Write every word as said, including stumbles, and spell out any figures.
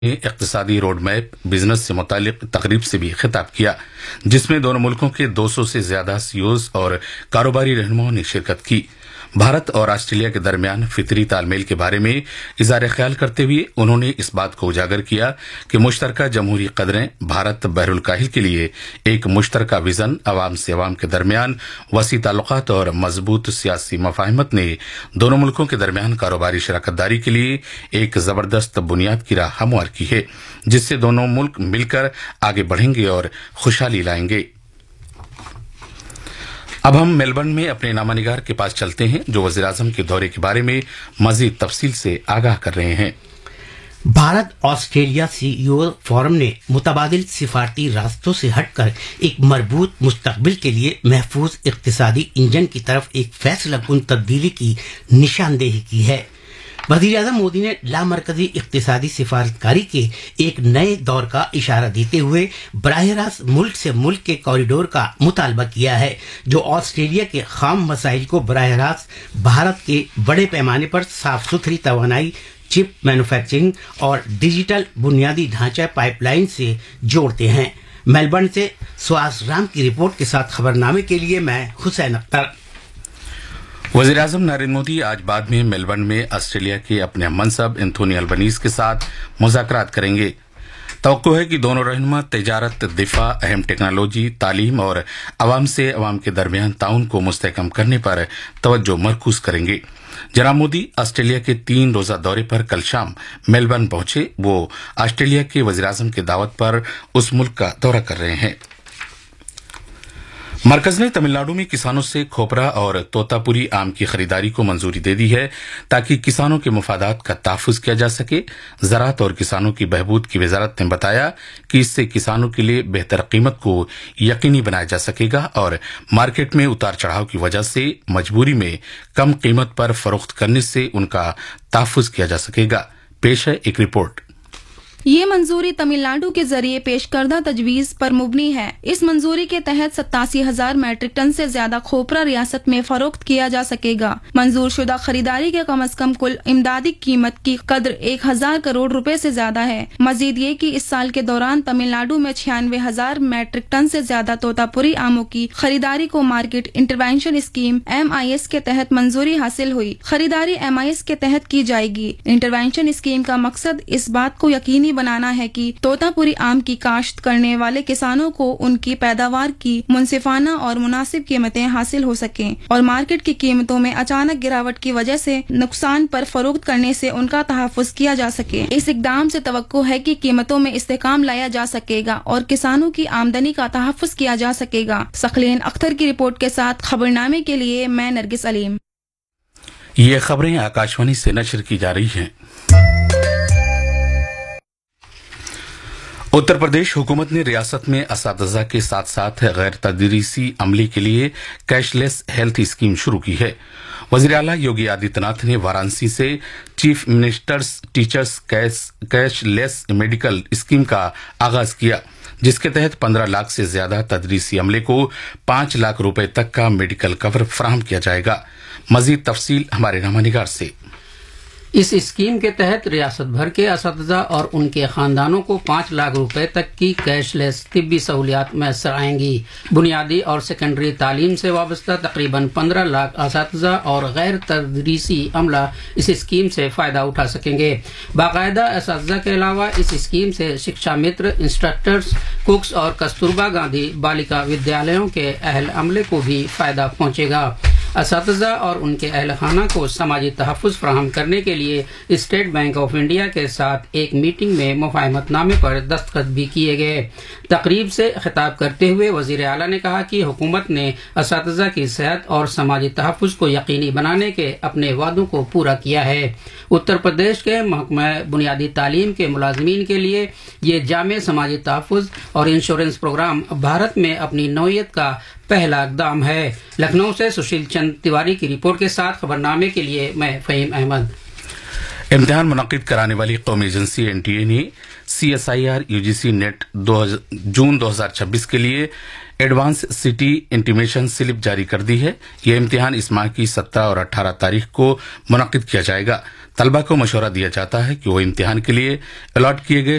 اقتصادی road map business سے متعلق تقریب سے بھی خطاب کیا، جس میں دونوں ملکوں کے دو سو سے زیادہ سی ای اوز اور کاروباری رہنماؤں نے شرکت کی۔ بھارت اور آسٹریلیا کے درمیان فطری تال میل کے بارے میں اظہار خیال کرتے ہوئے انہوں نے اس بات کو اجاگر کیا کہ مشترکہ جمہوری قدریں بھارت بحر الکاہل کے لیے ایک مشترکہ وژن، عوام سے عوام کے درمیان وسیع تعلقات اور مضبوط سیاسی مفاہمت نے دونوں ملکوں کے درمیان کاروباری شراکت داری کے لیے ایک زبردست بنیاد کی راہ ہموار کی ہے، جس سے دونوں ملک مل کر آگے بڑھیں گے اور خوشحالی لائیں گے۔ اب ہم میلبرن میں اپنے نامہ نگار کے پاس چلتے ہیں، جو وزیراعظم کے دورے کے بارے میں مزید تفصیل سے آگاہ کر رہے ہیں۔ بھارت آسٹریلیا سی ای او فورم نے متبادل سفارتی راستوں سے ہٹ کر ایک مربوط مستقبل کے لیے محفوظ اقتصادی انجن کی طرف ایک فیصلہ کن تبدیلی کی نشاندہی کی ہے۔ وزیر اعظم مودی نے لامرکزی اقتصادی سفارتکاری کے ایک نئے دور کا اشارہ دیتے ہوئے براہ راست ملک سے ملک کے کوریڈور کا مطالبہ کیا ہے، جو آسٹریلیا کے خام مسائل کو براہ راست بھارت کے بڑے پیمانے پر صاف ستھری توانائی، چپ مینوفیکچرنگ اور ڈیجیٹل بنیادی ڈھانچہ پائپ لائن سے جوڑتے ہیں۔ میلبرن سے سواس رام کی رپورٹ کے ساتھ خبرنامے کے لیے میں حسین اختر۔ وزیر اعظم نریندر مودی آج بعد میں میلبرن میں آسٹریلیا کے اپنے منصب اینتھونی البنیز کے ساتھ مذاکرات کریں گے۔ توقع ہے کہ دونوں رہنما تجارت، دفاع، اہم ٹیکنالوجی، تعلیم اور عوام سے عوام کے درمیان تعاون کو مستحکم کرنے پر توجہ مرکوز کریں گے۔ جناب مودی آسٹریلیا کے تین روزہ دورے پر کل شام میلبرن پہنچے۔ وہ آسٹریلیا کے وزیر اعظم کی دعوت پر اس ملک کا دورہ کر رہے ہیں۔ مرکز نے تمل ناڈو میں کسانوں سے کھوپرا اور توتا پوری آم کی خریداری کو منظوری دے دی ہے، تاکہ کسانوں کے مفادات کا تحفظ کیا جا سکے۔ زراعت اور کسانوں کی بہبود کی وزارت نے بتایا کہ اس سے کسانوں کے لیے بہتر قیمت کو یقینی بنایا جا سکے گا اور مارکیٹ میں اتار چڑھاؤ کی وجہ سے مجبوری میں کم قیمت پر فروخت کرنے سے ان کا تحفظ کیا جا سکے گا۔ پیش ہے ایک رپورٹ۔ یہ منظوری تمل ناڈو کے ذریعے پیش کردہ تجویز پر مبنی ہے۔ اس منظوری کے تحت ستاسی ہزار میٹرک ٹن سے زیادہ کھوپرا ریاست میں فروخت کیا جا سکے گا۔ منظور شدہ خریداری کے کم از کم کل امدادی قیمت کی قدر ایک ہزار کروڑ روپے سے زیادہ ہے۔ مزید یہ کہ اس سال کے دوران تمل ناڈو میں چھیانوے ہزار میٹرک ٹن سے زیادہ توتا پوری آموں کی خریداری کو market intervention scheme M I S کے تحت منظوری حاصل ہوئی۔ خریداری ایم آئی ایس کے تحت کی جائے گی۔ انٹرونشن اسکیم کا مقصد اس بات کو یقینی بنانا ہے کہ توتا پوری آم کی کاشت کرنے والے کسانوں کو ان کی پیداوار کی منصفانہ اور مناسب قیمتیں حاصل ہو سکیں اور مارکیٹ کی قیمتوں میں اچانک گراوٹ کی وجہ سے نقصان پر فروخت کرنے سے ان کا تحفظ کیا جا سکے۔ اس اقدام سے توقع ہے کہ قیمتوں میں استحکام لایا جا سکے گا اور کسانوں کی آمدنی کا تحفظ کیا جا سکے گا۔ ثقلین اختر کی رپورٹ کے ساتھ خبرنامے کے لیے میں نرگس علیم۔ یہ خبریں آکاشوانی سے نشر کی جا رہی ہیں۔ اتر پردیش حکومت نے ریاست میں اساتذہ کے ساتھ ساتھ غیر تدریسی عملے کے لیے کیش لیس ہیلتھ اسکیم شروع کی ہے۔ وزیر اعلیٰ یوگی آدتیہ ناتھ نے وارانسی سے chief ministers teachers cash less medical scheme کا آغاز کیا، جس کے تحت پندرہ لاکھ سے زیادہ تدریسی عملے کو پانچ لاکھ روپے تک کا میڈیکل کور فراہم کیا جائے گا۔ مزید تفصیل ہمارے نامہ نگار سے۔ اس اسکیم کے تحت ریاست بھر کے اساتذہ اور ان کے خاندانوں کو پانچ لاکھ روپے تک کی کیش لیس طبی سہولیات میسر آئیں گی۔ بنیادی اور سیکنڈری تعلیم سے وابستہ تقریباً پندرہ لاکھ اساتذہ اور غیر تدریسی عملہ اس اسکیم سے فائدہ اٹھا سکیں گے۔ باقاعدہ اساتذہ کے علاوہ اس اسکیم سے شکشا متر، انسٹرکٹرز، کوکس اور کستوربا گاندھی بالیکا ودیالیوں کے اہل عملے کو بھی فائدہ پہنچے گا۔ اساتذہ اور ان کے اہل خانہ کو سماجی تحفظ فراہم کرنے کے لیے اسٹیٹ بینک آف انڈیا کے ساتھ ایک میٹنگ میں مفاہمت نامے پر دستخط بھی کیے گئے۔ تقریب سے خطاب کرتے ہوئے وزیر اعلیٰ نے کہا کہ حکومت نے اساتذہ کی صحت اور سماجی تحفظ کو یقینی بنانے کے اپنے وعدوں کو پورا کیا ہے۔ اتر پردیش کے محکمہ بنیادی تعلیم کے ملازمین کے لیے یہ جامع سماجی تحفظ اور انشورنس پروگرام بھارت میں اپنی نوعیت کا پہلا اقدام ہے۔ لکھنؤ سے سشیل چند تیواری کی رپورٹ کے ساتھ خبرنامے کے لیے میں فہیم احمد۔ امتحان منعقد کرانے والی قومی ایجنسی این ٹی اے نے C S I R you G C net جون دو ہزار چھبیس کے لیے ایڈوانس سٹی انٹیمیشن سلپ جاری کر دی ہے۔ یہ امتحان اس ماہ کی سترہ اور اٹھارہ تاریخ کو منعقد کیا جائے گا۔ तलबा को मशवरा दिया जाता है कि वो इम्तिहान के लिए अलॉट किए गए